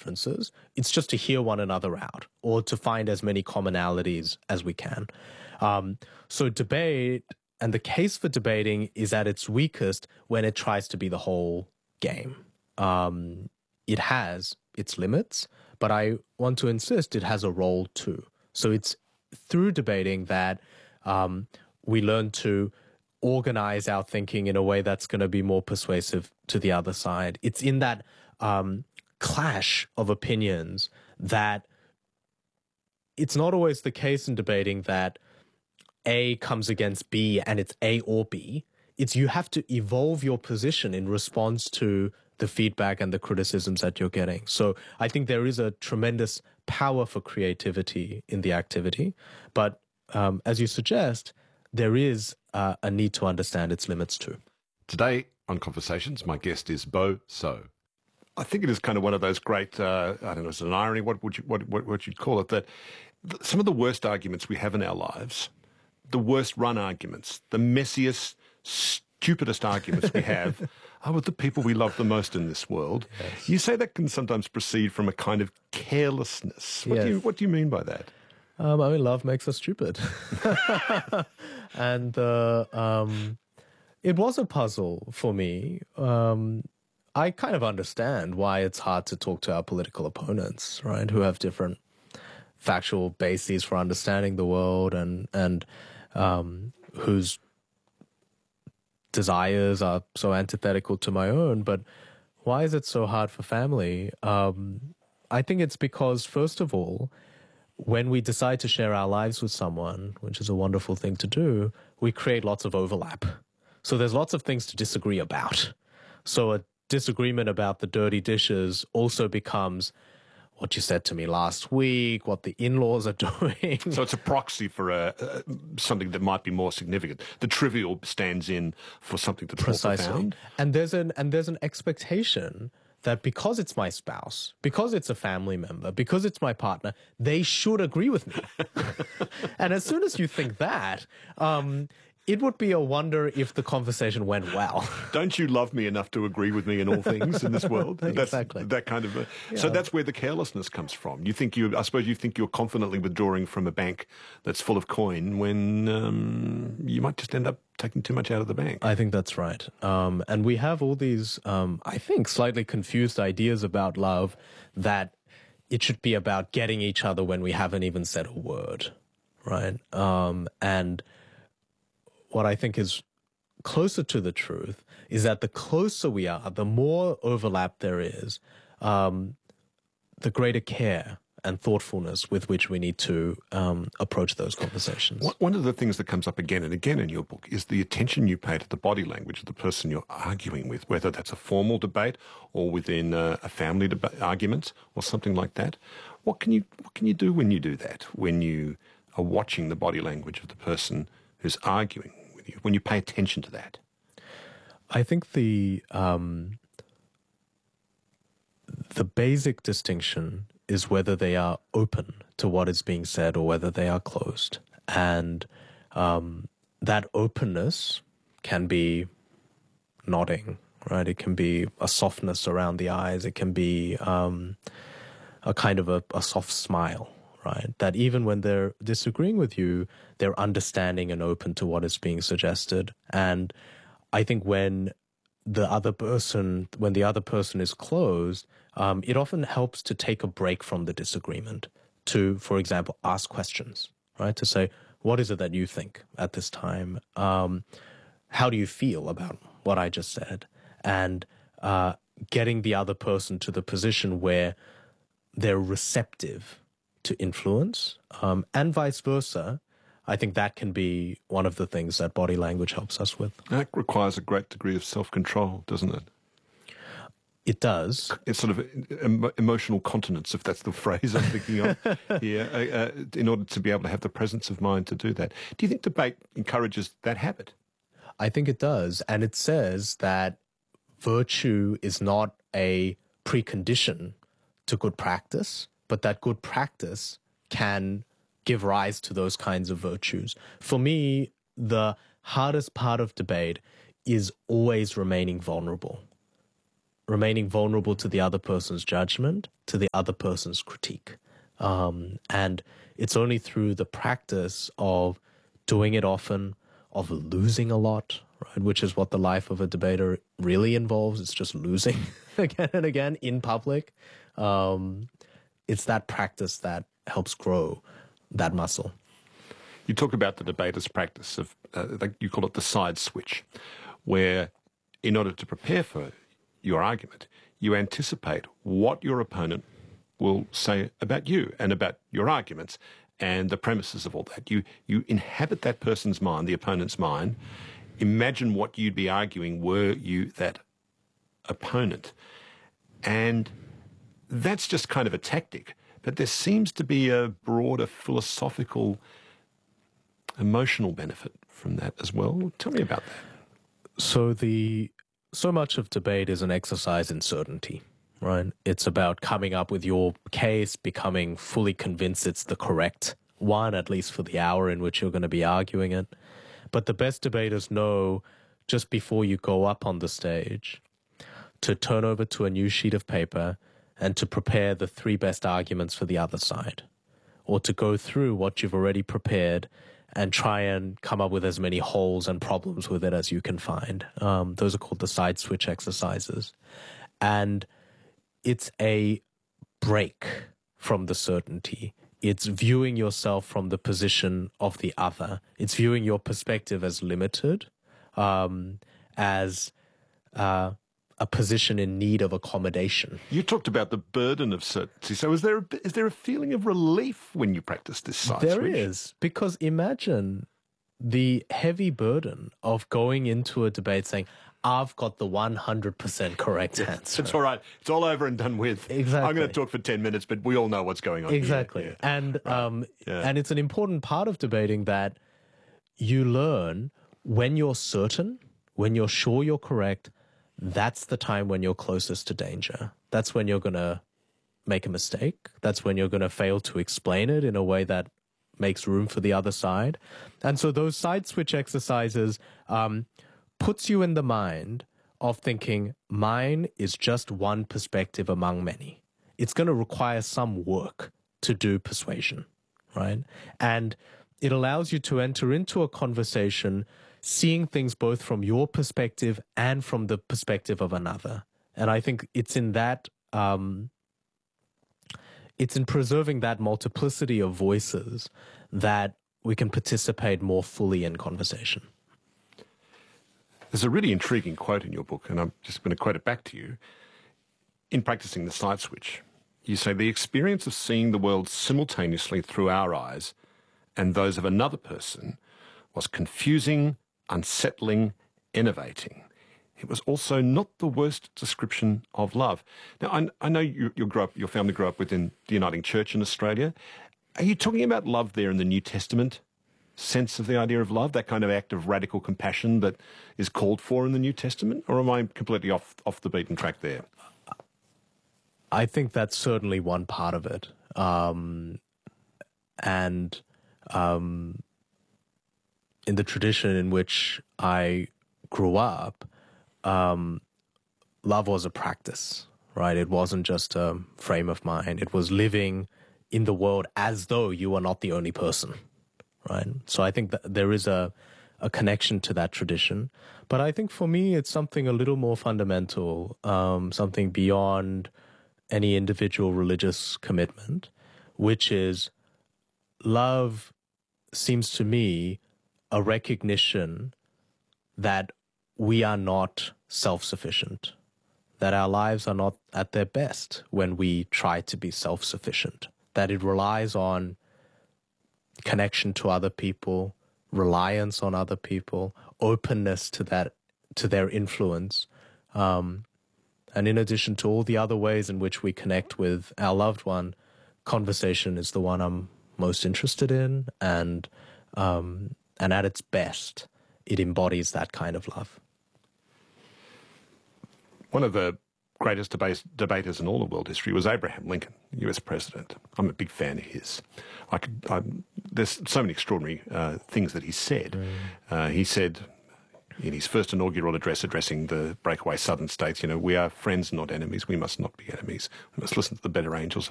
differences. It's just to hear one another out or to find as many commonalities as we can. So debate, and the case for debating is at its weakest when it tries to be the whole game. It has its limits, but I want to insist it has a role too. So it's through debating that we learn to organize our thinking in a way that's going to be more persuasive to the other side. It's in that clash of opinions that it's not always the case in debating that A comes against B and it's A or B. It's you have to evolve your position in response to the feedback and the criticisms that you're getting. So I think there is a tremendous power for creativity in the activity. But as you suggest, there is a need to understand its limits too. Today on Conversations, my guest is Bo So. I think it is kind of one of those great, I don't know, it's an irony, what you'd call it, that some of the worst arguments we have in our lives, the worst run arguments, the messiest, stupidest arguments we have are with the people we love the most in this world. Yes. You say that can sometimes proceed from a kind of carelessness. What do you mean by that? I mean, love makes us stupid. And it was a puzzle for me. I kind of understand why it's hard to talk to our political opponents, right, who have different factual bases for understanding the world and whose desires are so antithetical to my own. But why is it so hard for family? I think it's because, first of all, when we decide to share our lives with someone, which is a wonderful thing to do, we create lots of overlap. So there's lots of things to disagree about. So a disagreement about the dirty dishes also becomes what you said to me last week, what the in-laws are doing. So it's a proxy for something that might be more significant. The trivial stands in for something that's more profound. And there's an expectation that because it's my spouse, because it's a family member, because it's my partner, they should agree with me. And as soon as you think that, it would be a wonder if the conversation went well. Don't you love me enough to agree with me in all things in this world? Exactly. That kind of. So that's where the carelessness comes from. I suppose you think you're confidently withdrawing from a bank that's full of coin when you might just end up taking too much out of the bank. I think that's right. And we have all these, I think, slightly confused ideas about love that it should be about getting each other when we haven't even said a word, right? And what I think is closer to the truth is that the closer we are, the more overlap there is, the greater care and thoughtfulness with which we need to approach those conversations. One of the things that comes up again and again in your book is the attention you pay to the body language of the person you're arguing with, whether that's a formal debate or within a family argument or something like that. What can you do when you do that, when you are watching the body language of the person who's arguing with you, when you pay attention to that? I think the basic distinction is whether they are open to what is being said or whether they are closed. And that openness can be nodding, right? It can be a softness around the eyes. It can be a kind of a soft smile, right? That even when they're disagreeing with you, they're understanding and open to what is being suggested. And I think when the other person is closed, it often helps to take a break from the disagreement to, for example, ask questions, right? To say, what is it that you think at this time? How do you feel about what I just said? And getting the other person to the position where they're receptive to influence, and vice versa. I think that can be one of the things that body language helps us with. That requires a great degree of self-control, doesn't it? It does. It's sort of emotional continence, if that's the phrase I'm thinking of here, in order to be able to have the presence of mind to do that. Do you think debate encourages that habit? I think it does. And it says that virtue is not a precondition to good practice, but that good practice can give rise to those kinds of virtues. For me, the hardest part of debate is always remaining vulnerable, remaining vulnerable to the other person's judgment, to the other person's critique. And it's only through the practice of doing it often, of losing a lot, right, which is what the life of a debater really involves. It's just losing again and again in public. It's that practice that helps grow that muscle. You talk about the debater's practice of, like you call it the side switch, where in order to prepare for your argument, you anticipate what your opponent will say about you and about your arguments and the premises of all that. You inhabit that person's mind, the opponent's mind. Imagine what you'd be arguing were you that opponent. And that's just kind of a tactic. But there seems to be a broader philosophical, emotional benefit from that as well. Tell me about that. So much of debate is an exercise in certainty, right? It's about coming up with your case, becoming fully convinced it's the correct one, at least for the hour in which you're going to be arguing it. But the best debaters know just before you go up on the stage to turn over to a new sheet of paper and to prepare the 3 best arguments for the other side, or to go through what you've already prepared and try and come up with as many holes and problems with it as you can find. Those are called the side switch exercises. And it's a break from the certainty. It's viewing yourself from the position of the other. It's viewing your perspective as limited, as a position in need of accommodation. You talked about the burden of certainty. So is there a feeling of relief when you practice this side switch? There is, because imagine the heavy burden of going into a debate saying, I've got the 100% correct answer. It's all right. It's all over and done with. Exactly. I'm going to talk for 10 minutes, but we all know what's going on. Exactly. Here. And and it's an important part of debating that you learn when you're certain, when you're sure you're correct, that's the time when you're closest to danger. That's when you're going to make a mistake. That's when you're going to fail to explain it in a way that makes room for the other side. And so those side switch exercises puts you in the mind of thinking, mine is just one perspective among many. It's going to require some work to do persuasion, right? And it allows you to enter into a conversation seeing things both from your perspective and from the perspective of another. And I think it's in that, it's in preserving that multiplicity of voices that we can participate more fully in conversation. There's a really intriguing quote in your book, and I'm just going to quote it back to you. In practicing the side switch, you say, the experience of seeing the world simultaneously through our eyes and those of another person was confusing, unsettling, enervating. It was also not the worst description of love. Now, I know your family grew up within the Uniting Church in Australia. Are you talking about love there in the New Testament sense of the idea of love, that kind of act of radical compassion that is called for in the New Testament? Or am I completely off the beaten track there? I think that's certainly one part of it. In the tradition in which I grew up, love was a practice, right? It wasn't just a frame of mind. It was living in the world as though you are not the only person, right? So I think that there is a connection to that tradition. But I think for me, it's something a little more fundamental, something beyond any individual religious commitment, which is love seems to me a recognition that we are not self-sufficient, that our lives are not at their best when we try to be self-sufficient, that it relies on connection to other people, reliance on other people, openness to their influence. And in addition to all the other ways in which we connect with our loved one, conversation is the one I'm most interested in, and at its best, it embodies that kind of love. One of the greatest debaters in all of world history was Abraham Lincoln, US president. I'm a big fan of his. There's so many extraordinary things that he said. He said, in his first inaugural address addressing the breakaway southern states, we are friends, not enemies. We must not be enemies. We must listen to the better angels